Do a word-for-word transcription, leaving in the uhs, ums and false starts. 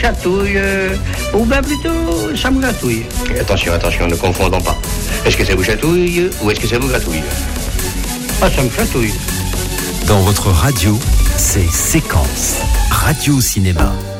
Chatouille, euh, ou bien plutôt, ça me gratouille. Et attention, attention, ne confondons pas. Est-ce que ça vous chatouille ou est-ce que ça vous gratouille? Ah, ça me chatouille. Dans votre radio, c'est Séquence, Radio Cinéma.